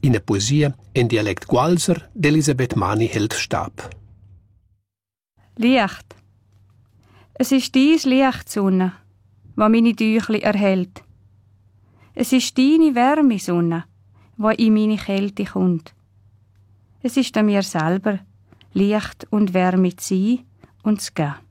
In der Poesie in Dialekt Gualser d'Elisabeth Mani hält Stab. Licht. Es ist dies Licht, Sonne, was meine Tüchli erhält. Es ist deine Wärme, Sonne, was in meine Kälte kommt. Es ist an mir selber, Licht und Wärme zu sein und zu geben.